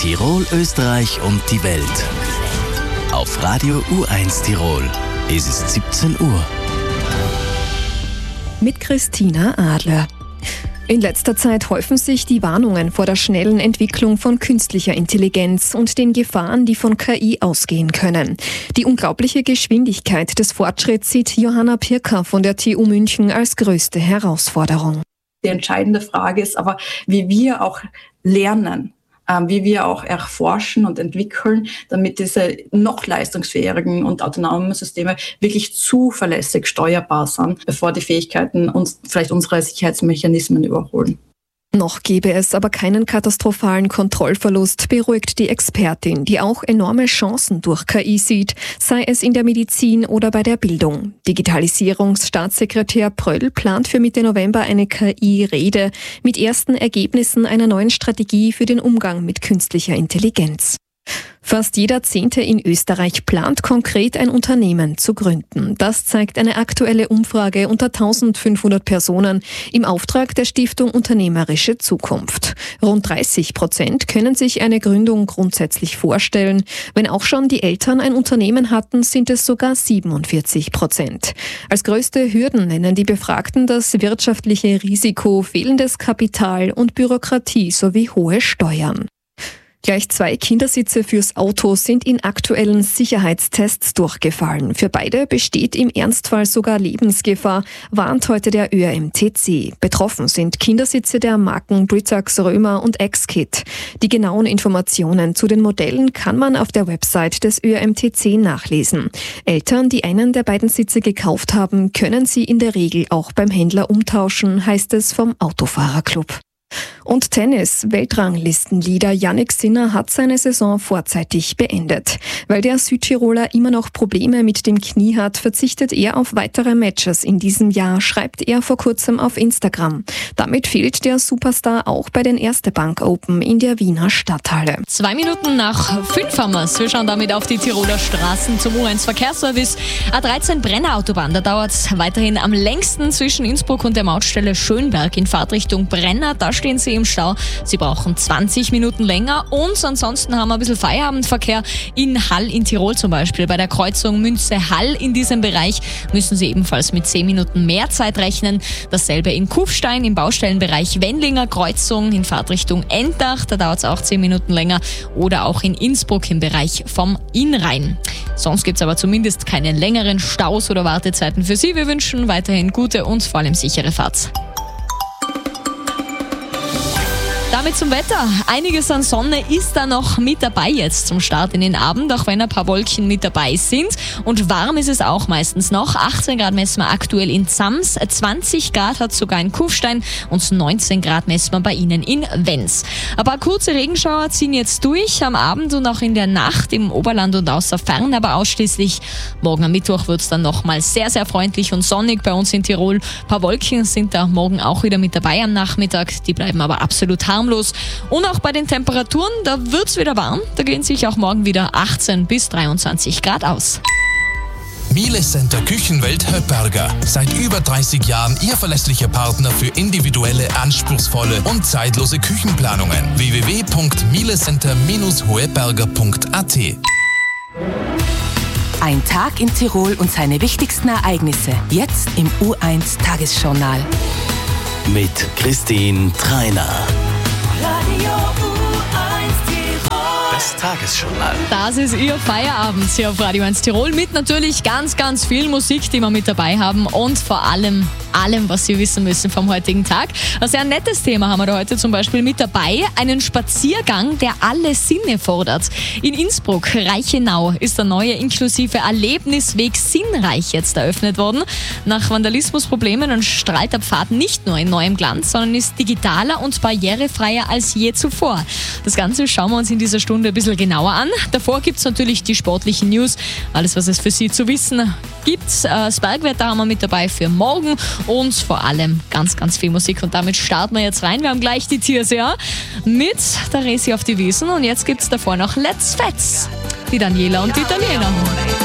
Tirol, Österreich und die Welt. Auf Radio U1 Tirol. Es ist 17 Uhr. Mit Christina Adler. In letzter Zeit häufen sich die Warnungen vor der schnellen Entwicklung von künstlicher Intelligenz und den Gefahren, die von KI ausgehen können. Die unglaubliche Geschwindigkeit des Fortschritts sieht Johanna Pirker von der TU München als größte Herausforderung. Die entscheidende Frage ist aber, wie wir auch lernen, wie wir auch erforschen und entwickeln, damit diese noch leistungsfähigen und autonomen Systeme wirklich zuverlässig steuerbar sind, bevor die Fähigkeiten uns vielleicht unsere Sicherheitsmechanismen überholen. Noch gäbe es aber keinen katastrophalen Kontrollverlust, beruhigt die Expertin, die auch enorme Chancen durch KI sieht, sei es in der Medizin oder bei der Bildung. Digitalisierungsstaatssekretär Pröll plant für Mitte November eine KI-Rede mit ersten Ergebnissen einer neuen Strategie für den Umgang mit künstlicher Intelligenz. Fast jeder Zehnte in Österreich plant konkret ein Unternehmen zu gründen. Das zeigt eine aktuelle Umfrage unter 1500 Personen im Auftrag der Stiftung Unternehmerische Zukunft. Rund 30% können sich eine Gründung grundsätzlich vorstellen. Wenn auch schon die Eltern ein Unternehmen hatten, sind es sogar 47%. Als größte Hürden nennen die Befragten das wirtschaftliche Risiko, fehlendes Kapital und Bürokratie sowie hohe Steuern. Gleich 2 Kindersitze fürs Auto sind in aktuellen Sicherheitstests durchgefallen. Für beide besteht im Ernstfall sogar Lebensgefahr, warnt heute der ÖMTC. Betroffen sind Kindersitze der Marken Britax, Römer und X-Kit. Die genauen Informationen zu den Modellen kann man auf der Website des ÖMTC nachlesen. Eltern, die einen der beiden Sitze gekauft haben, können sie in der Regel auch beim Händler umtauschen, heißt es vom Autofahrerclub. Und Tennis. Weltranglistenleader Jannik Sinner hat seine Saison vorzeitig beendet. Weil der Südtiroler immer noch Probleme mit dem Knie hat, verzichtet er auf weitere Matches in diesem Jahr, schreibt er vor kurzem auf Instagram. Damit fehlt der Superstar auch bei den Erste Bank Open in der Wiener Stadthalle. 2 Minuten nach 5 haben wir's. Wir schauen damit auf die Tiroler Straßen zum U1 Verkehrsservice. A13 Brenner-Autobahn, da dauert es weiterhin am längsten zwischen Innsbruck und der Mautstelle Schönberg in Fahrtrichtung Brenner. Da stehen Sie im Stau. Sie brauchen 20 Minuten länger und ansonsten haben wir ein bisschen Feierabendverkehr in Hall in Tirol zum Beispiel. Bei der Kreuzung Münze-Hall in diesem Bereich müssen Sie ebenfalls mit 10 Minuten mehr Zeit rechnen. Dasselbe in Kufstein im Baustellenbereich Wendlinger Kreuzung in Fahrtrichtung Endach. Da dauert es auch 10 Minuten länger. Oder auch in Innsbruck im Bereich vom Innrhein. Sonst gibt es aber zumindest keine längeren Staus oder Wartezeiten für Sie. Wir wünschen weiterhin gute und vor allem sichere Fahrt. Damit zum Wetter. Einiges an Sonne ist da noch mit dabei jetzt zum Start in den Abend, auch wenn ein paar Wolken mit dabei sind. Und warm ist es auch meistens noch. 18 Grad messen wir aktuell in Zams, 20 Grad hat sogar in Kufstein und 19 Grad messen wir bei Ihnen in Wenz. Ein paar kurze Regenschauer ziehen jetzt durch am Abend und auch in der Nacht im Oberland und außer Fern, aber ausschließlich morgen am Mittwoch wird es dann nochmal sehr, sehr freundlich und sonnig bei uns in Tirol. Ein paar Wolken sind da morgen auch wieder mit dabei am Nachmittag, die bleiben aber absolut harmlos. Und auch bei den Temperaturen, da wird es wieder warm. Da gehen sich auch morgen wieder 18 bis 23 Grad aus. Miele Center Küchenwelt Höpberger. Seit über 30 Jahren Ihr verlässlicher Partner für individuelle, anspruchsvolle und zeitlose Küchenplanungen. www.mielecenter-hoeberger.at. Ein Tag in Tirol und seine wichtigsten Ereignisse. Jetzt im U1 Tagesjournal. Mit Christine Treiner. Das Tagesjournal. Das ist Ihr Feierabend hier auf Radio 1 Tirol mit natürlich ganz, ganz viel Musik, die wir mit dabei haben und vor allem, was Sie wissen müssen vom heutigen Tag. Ein sehr nettes Thema haben wir da heute zum Beispiel mit dabei. Einen Spaziergang, der alle Sinne fordert. In Innsbruck, Reichenau, ist der neue inklusive Erlebnisweg Sinnreich jetzt eröffnet worden. Nach Vandalismusproblemen und strahlt der Pfad nicht nur in neuem Glanz, sondern ist digitaler und barrierefreier als je zuvor. Das Ganze schauen wir uns in dieser Stunde ein bisschen genauer an. Davor gibt es natürlich die sportlichen News, alles was es für Sie zu wissen gibt. Das Bergwetter haben wir mit dabei für morgen und vor allem ganz, ganz viel Musik. Und damit starten wir jetzt rein. Wir haben gleich die Tierseher mit der Resi auf die Wiesen und jetzt gibt es davor noch Let's Fets, die Daniela und die Daniela.